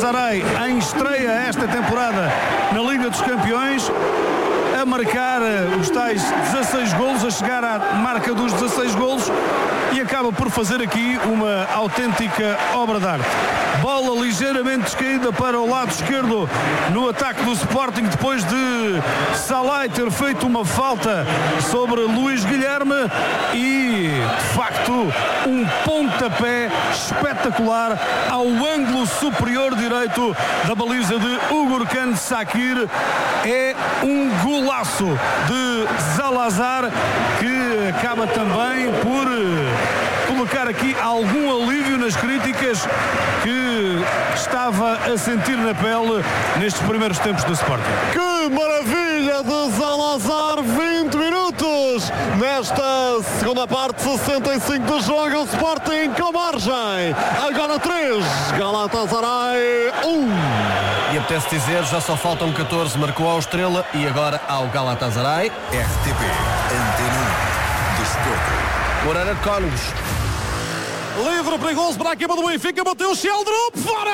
Galatasaray em estreia esta temporada na Liga dos Campeões, a marcar os tais 16 golos, a chegar à marca dos 16 golos e acaba por fazer aqui uma autêntica obra de arte. Bola ligeiramente descaída para o lado esquerdo no ataque do Sporting, depois de Salai ter feito uma falta sobre Luís Guilherme e, de facto, um pontapé espetacular ao ângulo superior direito da baliza de Ugurkan Sakir. É um golaço de Zalazar que acaba também por colocar aqui algum alívio nas críticas que estava a sentir na pele nestes primeiros tempos do Sporting. Que maravilha de Zalazar, 20 minutos nesta segunda parte, 65 do jogo, o Sporting com margem, agora 3, Galatasaray 1. E apetece dizer, já só faltam 14, marcou ao Estrela e agora ao Galatasaray. RTP, Antena 1, Desporto. Moreira de Cónegos. Livre, perigoso para a equipa do Benfica, bateu o Sheldrup, fora!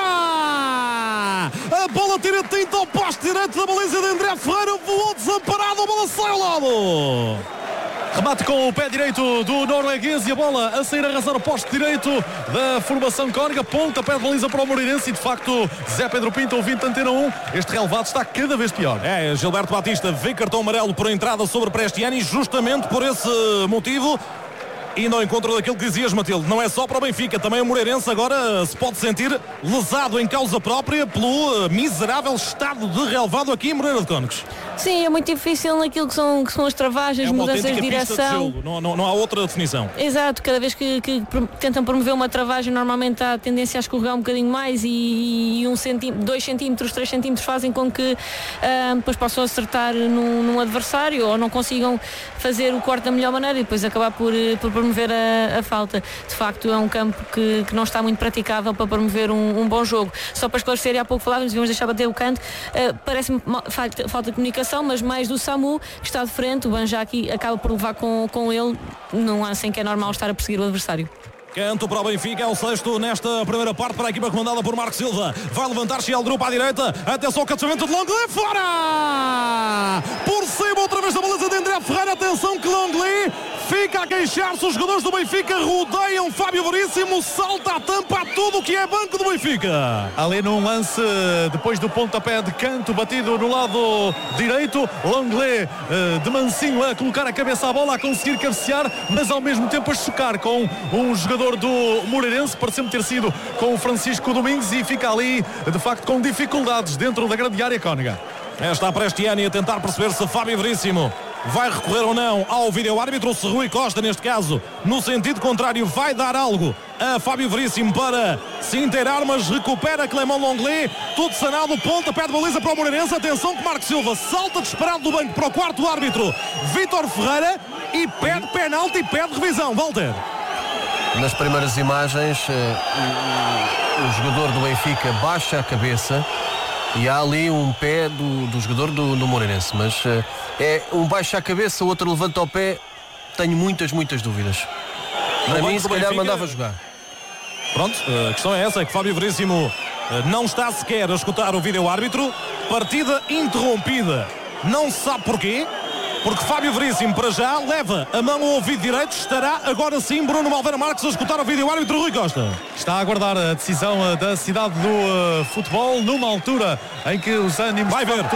A bola tira tinta ao poste direito da baliza de André Ferreira, voou desamparado, a bola sai ao lado. Remate com o pé direito do norueguês e a bola a sair a arrasar o poste direito da formação cónica. Ponta, pé de baliza para o Moreirense e de facto Zé Pedro Pinto, ouvinte Antena 1, este relevado está cada vez pior. É, Gilberto Batista vê cartão amarelo por entrada sobre Prestiani, justamente por esse motivo. E no encontro daquilo que dizias, Matilde, não é só para o Benfica, também o Moreirense agora se pode sentir lesado em causa própria pelo miserável estado de relevado aqui em Moreira de Cónegos. Sim, é muito difícil naquilo que são as travagens, mudanças de direção. Não há outra definição. Exato, cada vez que tentam promover uma travagem, normalmente há tendência a escorregar um bocadinho mais e 2 centímetros, 3 centímetros fazem com que depois possam acertar num adversário ou não consigam fazer o corte da melhor maneira e depois acabar por promover a falta. De facto, é um campo que não está muito praticável para promover um bom jogo. Só para esclarecer, e há pouco falávamos, devíamos deixar bater o canto, parece-me falta de comunicação, mas mais do Samu, que está de frente. O Banjaki acaba por levar com ele, não há sem que é normal estar a perseguir o adversário. Canto para o Benfica, é o 6º nesta primeira parte para a equipa comandada por Marco Silva. Vai levantar Sheldrup à direita. Atenção ao catchamento de Longley, fora! Por cima outra vez da baliza de André Ferreira. Atenção que Longley fica a queixar-se. Os jogadores do Benfica rodeiam Fábio Veríssimo, salta a tampa a tudo o que é banco do Benfica. Ali num lance, depois do pontapé de canto batido no lado direito, Longley de mansinho a colocar a cabeça à bola, a conseguir cabecear, mas ao mesmo tempo a chocar com um jogador do Moreirense, pareceu-me ter sido com o Francisco Domingos, e fica ali de facto com dificuldades dentro da grande área cónica. Está a Prestiani a tentar perceber se Fábio Veríssimo vai recorrer ou não ao vídeo-árbitro, se Rui Costa, neste caso, no sentido contrário, vai dar algo a Fábio Veríssimo para se inteirar, mas recupera Clément Longley, tudo sanado, ponta, pé de baliza para o Moreirense. Atenção que Marco Silva salta desesperado do banco para o quarto árbitro, Vítor Ferreira, e pede penalti e pede revisão. Walter. Nas primeiras imagens, o jogador do Benfica baixa a cabeça e há ali um pé do jogador do Moreirense, mas é um baixa a cabeça, o outro levanta o pé. Tenho muitas dúvidas. Para mim, se calhar mandava jogar. Pronto, a questão é essa, é que Fábio Veríssimo não está sequer a escutar o vídeo-árbitro. Partida interrompida, não se sabe porquê. Porque Fábio Veríssimo, para já, leva a mão ao ouvido direito. Estará agora sim Bruno Malveira Marques a escutar o vídeo-árbitro Rui Costa. Está a aguardar a decisão da cidade do futebol, numa altura em que os ânimos... Vai ver.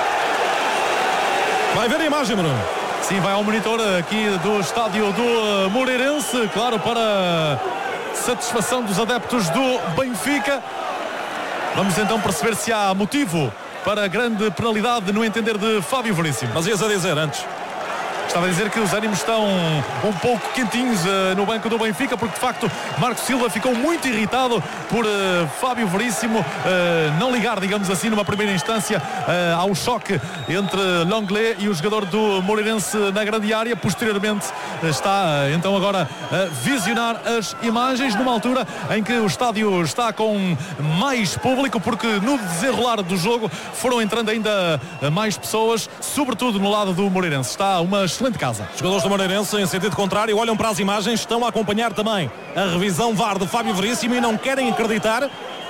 Vai ver a imagem, Bruno. Sim, vai ao monitor aqui do estádio do Moreirense, claro, para satisfação dos adeptos do Benfica. Vamos então perceber se há motivo para a grande penalidade no entender de Fábio Veríssimo. Mas ias a dizer antes? Estava a dizer que os ânimos estão um pouco quentinhos no banco do Benfica, porque de facto Marco Silva ficou muito irritado por Fábio Veríssimo não ligar, digamos assim, numa primeira instância ao choque entre Longley e o jogador do Moreirense na grande área. Posteriormente está então agora a visionar as imagens numa altura em que o estádio está com mais público, porque no desenrolar do jogo foram entrando ainda mais pessoas, sobretudo no lado do Moreirense. Está uma excelente casa. Os jogadores do Moreirense, em sentido contrário, olham para as imagens, estão a acompanhar também a revisão VAR de Fábio Veríssimo e não querem acreditar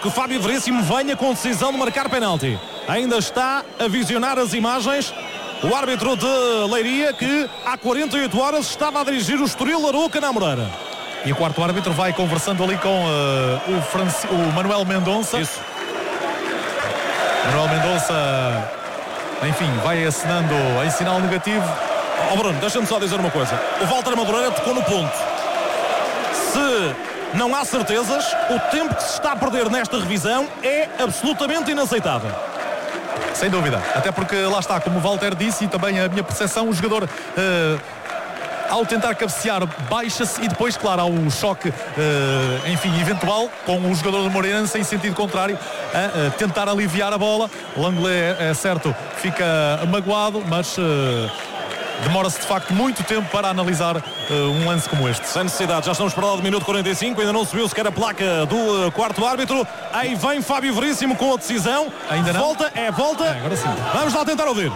que Fábio Veríssimo venha com decisão de marcar penalti. Ainda está a visionar as imagens o árbitro de Leiria, que há 48 horas estava a dirigir o Estoril Arouca na Moreira. E o quarto árbitro vai conversando ali com o Manuel Mendonça. Isso. Manuel Mendonça, enfim, vai assinando em sinal negativo. Bruno, deixa-me só dizer uma coisa. O Walter Madureira tocou no ponto. Se não há certezas, o tempo que se está a perder nesta revisão é absolutamente inaceitável. Sem dúvida, até porque lá está, como o Walter disse, e também a minha percepção, o jogador ao tentar cabecear baixa-se e depois, claro, há um choque enfim, eventual com o jogador do Moreirense em sentido contrário a tentar aliviar a bola. Langlais, é certo, fica magoado, mas demora-se de facto muito tempo para analisar um lance como este. Sem necessidade, já estamos para lá do minuto 45, ainda não subiu sequer a placa do quarto árbitro. Aí vem Fábio Veríssimo com a decisão. Ainda não? Volta. Agora sim. Vamos lá tentar ouvir.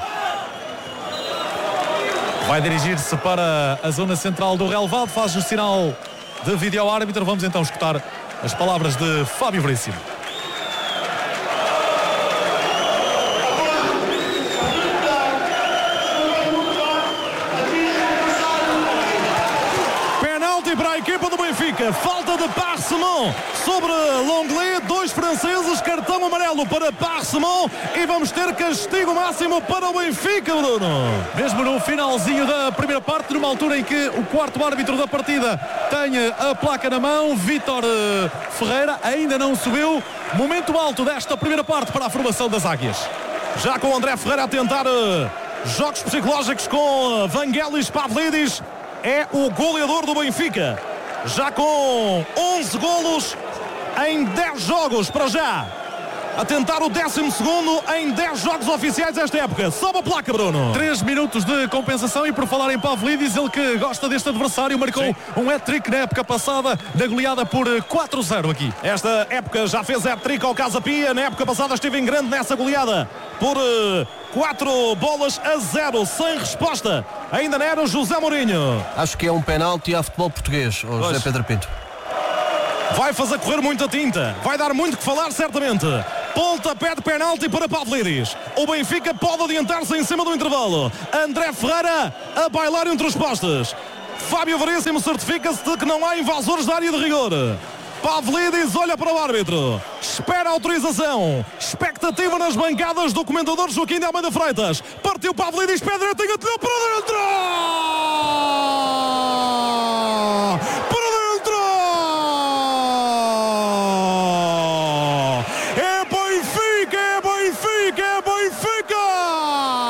Vai dirigir-se para a zona central do relevado, faz o sinal de vídeo árbitro. Vamos então escutar as palavras de Fábio Veríssimo. Para a equipa do Benfica, falta de Parsemon sobre Langlais, 2 franceses, cartão amarelo para Parsemon e vamos ter castigo máximo para o Benfica, Bruno. Mesmo no finalzinho da primeira parte, numa altura em que o quarto árbitro da partida tem a placa na mão, Vítor Ferreira ainda não subiu. Momento alto desta primeira parte para a formação das Águias. Já com o André Ferreira a tentar jogos psicológicos com Vangelis Pavlidis. É o goleador do Benfica, já com 11 golos em 10 jogos para já. A tentar o 12º em 10 jogos oficiais esta época. Sobe a placa, Bruno. 3 minutos de compensação e por falar em Pavlidis, ele que gosta deste adversário, marcou um hat-trick na época passada, na goleada por 4-0 aqui. Esta época já fez hat-trick ao Casa Pia, na época passada esteve em grande nessa goleada por 4-0, sem resposta. Ainda não era o José Mourinho. Acho que é um penalti a futebol português, o José Pedro Pinto. Vai fazer correr muita tinta, vai dar muito que falar certamente. Pontapé de penalti para Pavlidis. O Benfica pode adiantar-se em cima do intervalo. André Ferreira a bailar entre os postes. Fábio Veríssimo certifica-se de que não há invasores da área de rigor. Pavlidis olha para o árbitro, espera a autorização, expectativa nas bancadas do comentador Joaquim de Almeida Freitas. Partiu Pavlidis, pé direito, engatilhou para dentro!